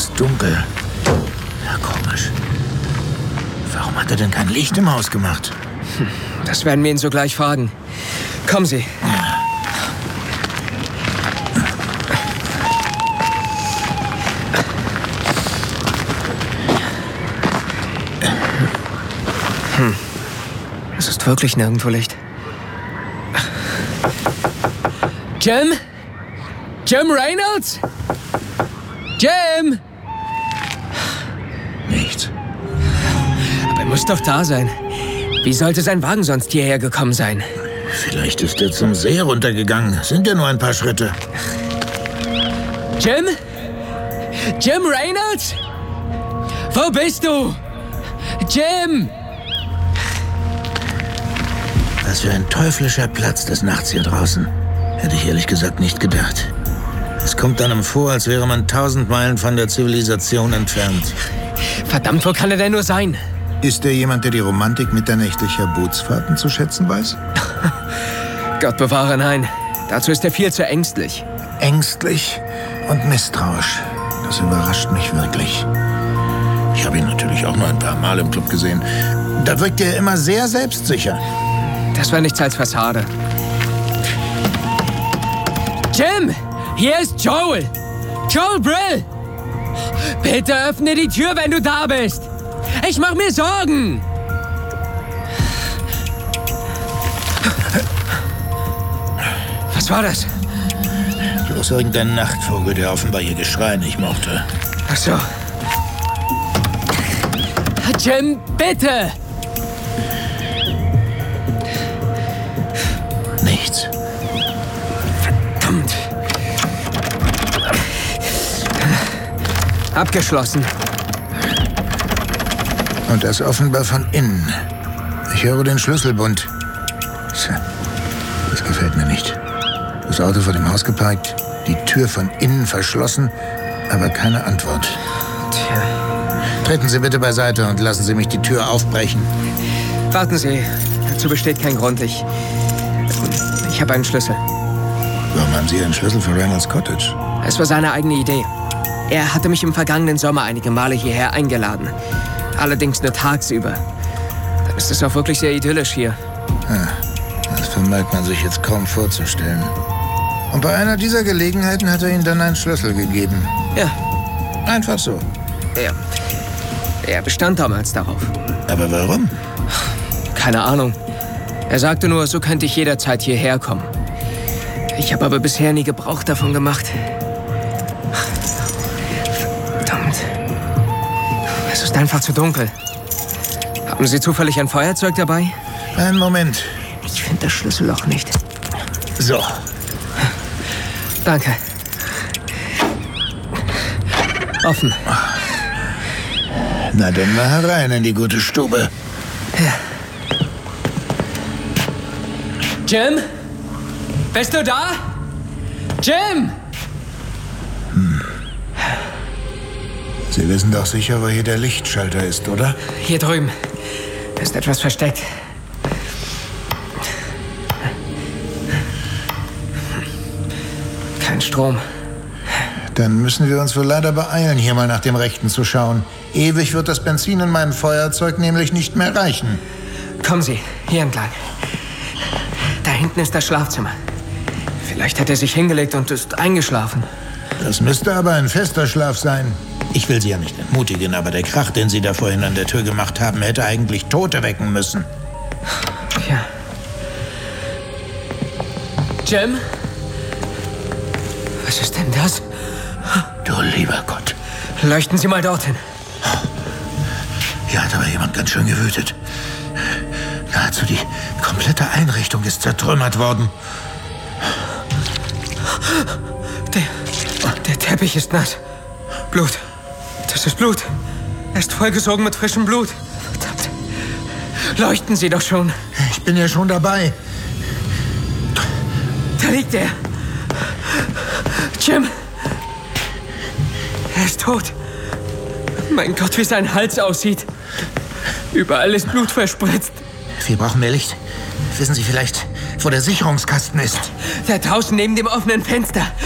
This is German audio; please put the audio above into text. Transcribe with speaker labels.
Speaker 1: ist dunkel. Ja, komisch. Warum hat er denn kein Licht im Haus gemacht?
Speaker 2: Das werden wir ihn sogleich fragen. Kommen Sie. Es ist wirklich nirgendwo Licht. Jim? Jim Reynolds? Jim?
Speaker 1: Nichts.
Speaker 2: Aber er muss doch da sein. Wie sollte sein Wagen sonst hierher gekommen sein?
Speaker 1: Vielleicht ist er zum See runtergegangen. Sind ja nur ein paar Schritte.
Speaker 2: Jim? Jim Reynolds? Wo bist du? Jim!
Speaker 1: Was für ein teuflischer Platz des Nachts hier draußen. Hätte ich ehrlich gesagt nicht gedacht. Es kommt einem vor, als wäre man 1000 Meilen von der Zivilisation entfernt.
Speaker 2: Verdammt, wo kann er denn nur sein?
Speaker 3: Ist er jemand, der die Romantik miternächtlicher Bootsfahrten zu schätzen weiß?
Speaker 2: Gott bewahre, nein. Dazu ist er viel zu ängstlich.
Speaker 3: Ängstlich und misstrauisch. Das überrascht mich wirklich. Ich habe ihn natürlich auch nur ein paar Mal im Club gesehen. Da wirkt er immer sehr selbstsicher.
Speaker 2: Das war nichts als Fassade. Jim! Hier ist Joel! Joel Brill! Bitte öffne die Tür, wenn du da bist! Ich mach mir Sorgen! Was war das?
Speaker 1: Bloß irgendein Nachtvogel, der offenbar ihr Geschrei nicht mochte.
Speaker 2: Ach so. Jim, bitte!
Speaker 1: Nichts.
Speaker 2: Verdammt. Abgeschlossen.
Speaker 3: Und das offenbar von innen. Ich höre den Schlüsselbund. Tja, das gefällt mir nicht. Das Auto vor dem Haus geparkt, die Tür von innen verschlossen, aber keine Antwort.
Speaker 2: Tja.
Speaker 3: Treten Sie bitte beiseite und lassen Sie mich die Tür aufbrechen.
Speaker 2: Warten Sie. Dazu besteht kein Grund. Ich habe einen Schlüssel.
Speaker 3: Warum haben Sie einen Schlüssel für Reynolds Cottage?
Speaker 2: Es war seine eigene Idee. Er hatte mich im vergangenen Sommer einige Male hierher eingeladen. Allerdings nur tagsüber. Dann ist es auch wirklich sehr idyllisch hier.
Speaker 3: Das vermag man sich jetzt kaum vorzustellen. Und bei einer dieser Gelegenheiten hat er Ihnen dann einen Schlüssel gegeben.
Speaker 2: Ja,
Speaker 3: Einfach so.
Speaker 2: er bestand damals darauf.
Speaker 1: Aber warum?
Speaker 2: Keine Ahnung. Er sagte nur, so könnte ich jederzeit hierher kommen. Ich habe aber bisher nie Gebrauch davon gemacht. Verdammt. Es ist einfach zu dunkel. Haben Sie zufällig ein Feuerzeug dabei?
Speaker 3: Einen Moment.
Speaker 2: Ich finde das Schlüsselloch nicht.
Speaker 1: So.
Speaker 2: Danke. Offen.
Speaker 1: Na dann mal herein in die gute Stube.
Speaker 2: Jim? Bist du da? Jim!
Speaker 3: Sie wissen doch sicher, wo hier der Lichtschalter ist, oder?
Speaker 2: Hier drüben. Da ist etwas versteckt. Kein Strom.
Speaker 3: Dann müssen wir uns wohl leider beeilen, hier mal nach dem Rechten zu schauen. Ewig wird das Benzin in meinem Feuerzeug nämlich nicht mehr reichen.
Speaker 2: Kommen Sie, hier entlang. Da hinten ist das Schlafzimmer. Vielleicht hat er sich hingelegt und ist eingeschlafen.
Speaker 3: Das müsste aber ein fester Schlaf sein.
Speaker 1: Ich will Sie ja nicht entmutigen, aber der Krach, den Sie da vorhin an der Tür gemacht haben, hätte eigentlich Tote wecken müssen.
Speaker 2: Ja. Jim? Was ist denn das?
Speaker 1: Du lieber Gott.
Speaker 2: Leuchten Sie mal dorthin.
Speaker 1: Hier hat aber jemand ganz schön gewütet. Nahezu die komplette Einrichtung ist zertrümmert worden.
Speaker 2: Der Teppich ist nass. Blut. Das ist Blut. Er ist vollgesogen mit frischem Blut. Verdammt. Leuchten Sie doch schon.
Speaker 3: Ich bin ja schon dabei.
Speaker 2: Da liegt er. Jim. Er ist tot. Mein Gott, wie sein Hals aussieht. Überall ist Blut verspritzt.
Speaker 1: Wir brauchen mehr Licht. Wissen Sie vielleicht, wo der Sicherungskasten ist?
Speaker 2: Da draußen neben dem offenen Fenster.